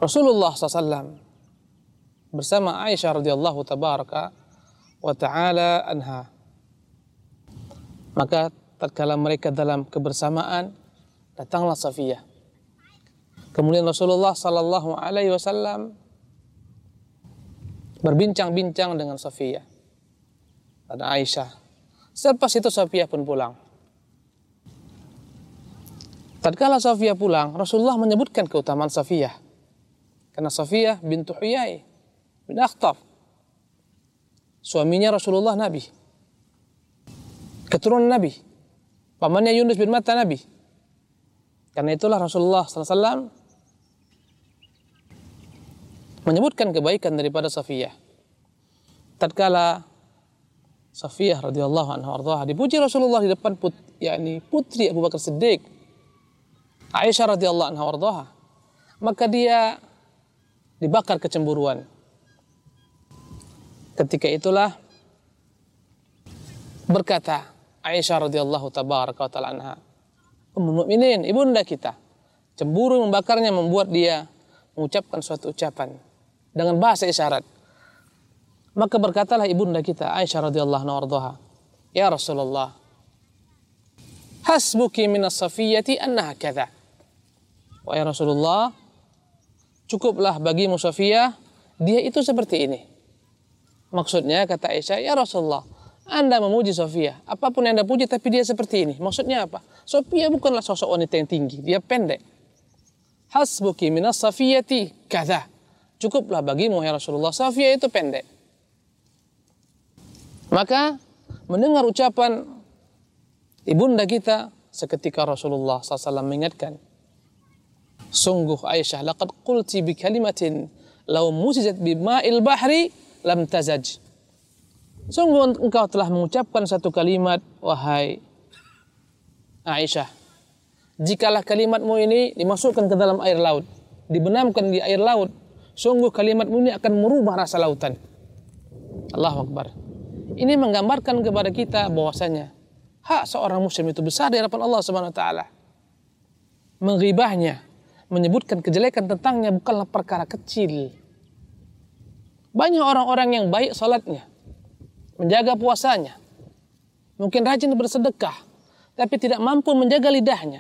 Rasulullah SAW bersama Aisyah radhiyallahu tabaraka wa ta'ala anha. Maka tatkala mereka dalam kebersamaan, datanglah Safiyah. Kemudian Rasulullah sallallahu alaihi wasallam berbincang-bincang dengan Safiyah dan Aisyah. Selepas itu Safiyah pun pulang. Tatkala Safiyah pulang, Rasulullah menyebutkan keutamaan Safiyah. Karena Safiyah bintu Huyai bin Akhtab, suaminya Rasulullah Nabi, keturunan Nabi, pamannya Yunus bin Matta Nabi. Karena itulah Rasulullah SAW menyebutkan kebaikan daripada Safiyah. Tatkala Safiyah radhiyallahu anha dipuji Rasulullah di depan putri Abu Bakar Siddiq, Aisyah radhiyallahu anha, maka dia dibakar kecemburuan. Ketika itulah berkata Aisyah radhiyallahu tabaraka wa ta'ala anha, Ummul Mukminin, ibunda kita, cemburu membakarnya membuat dia mengucapkan suatu ucapan dengan bahasa isyarat. Maka berkatalah ibunda kita Aisyah radhiyallahu anha, ya Rasulullah, hasbuki minas Safiyyati annaha kadza. Wahai Rasulullah, cukuplah bagimu Safiyah, dia itu seperti ini. Maksudnya kata Aisyah, ya Rasulullah, Anda memuji Safiyah, apapun yang Anda puji tapi dia seperti ini. Maksudnya apa? Safiyah bukanlah sosok wanita yang tinggi, dia pendek. Hasbuki minas Safiyyati kadza. Cukuplah bagimu ya Rasulullah, Safiyah itu pendek. Maka mendengar ucapan ibunda kita, seketika Rasulullah SAW mengingatkan, sungguh Aisyah, laqad qulti bi kalimatin law musijat bi ma'il bahri lam tazaj. Sungguh engkau telah mengucapkan satu kalimat, wahai Aisyah, jikalah kalimatmu ini dimasukkan ke dalam air laut, dibenamkan di air laut, sungguh kalimatmu ini akan merubah rasa lautan. Allahu Akbar. Ini menggambarkan kepada kita bahwasanya hak seorang muslim itu besar di hadapan Allah Subhanahu wa taala. Menghibahnya, menyebutkan kejelekan tentangnya bukanlah perkara kecil. Banyak orang-orang yang baik salatnya, menjaga puasanya, mungkin rajin bersedekah, tapi tidak mampu menjaga lidahnya,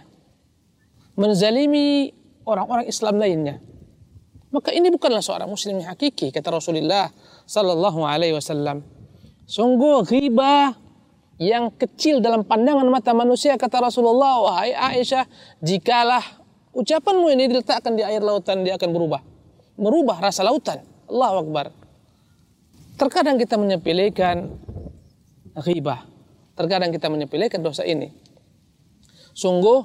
menzalimi orang-orang Islam lainnya. Maka ini bukanlah seorang muslim yang hakiki, kata Rasulullah sallallahu alaihi wasallam. Sungguh ghibah yang kecil dalam pandangan mata manusia, kata Rasulullah, wahai Aisyah, jikalah ucapanmu ini diletakkan di air lautan, dia akan merubah rasa lautan. Allahu Akbar. Terkadang kita menyepelekan ghibah, terkadang kita menyepelekan dosa ini. Sungguh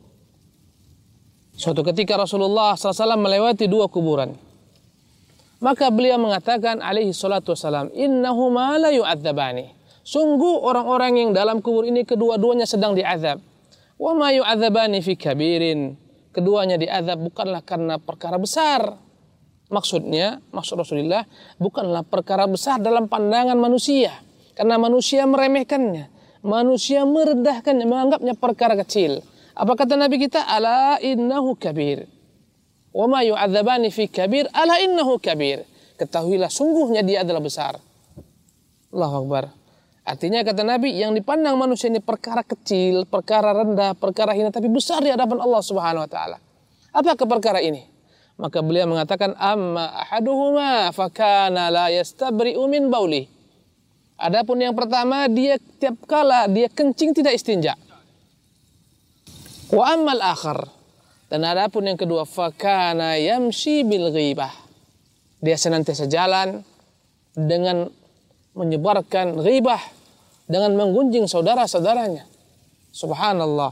suatu ketika Rasulullah SAW melewati dua kuburan, maka beliau mengatakan alaihi salatu wassalam, innahuma la yu'adzabani. Sungguh orang-orang yang dalam kubur ini kedua-duanya sedang diazab. Wa ma yu'adzabani fi kabirin. Keduanya diazab bukanlah karena perkara besar. Maksud Rasulullah bukanlah perkara besar dalam pandangan manusia, karena manusia meremehkannya, manusia merendahkannya, menganggapnya perkara kecil. Apa kata Nabi kita? Ala innahu kabir. Wa ma yu'adzabani fi kabir, ala innahu kabir. Ketahuilah sungguhnya dia adalah besar. Allahu Akbar. Artinya kata Nabi, yang dipandang manusia ini perkara kecil, perkara rendah, perkara hina, tapi besar di hadapan Allah Subhanahu wa taala. Apa perkara ini? Maka beliau mengatakan, amma ahaduhuma fakana la yastabri'u min bauli. Adapun yang pertama, dia tiap kala dia kencing tidak istinja. Wa ammal akhar, dan adapun yang kedua, fakana yamshi bil ghibah. Dia senantiasa jalan dengan menyebarkan ghibah, dengan menggunjing saudara-saudaranya. Subhanallah.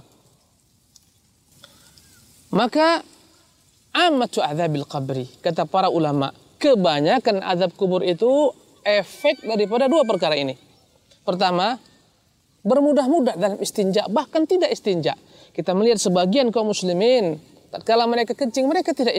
Maka amatu adzabil qabri, kata para ulama, kebanyakan azab kubur itu efek daripada dua perkara ini. Pertama, bermudah-mudah dalam istinja, bahkan tidak istinja. Kita melihat sebagian kaum muslimin, tatkala mereka kencing, mereka tidak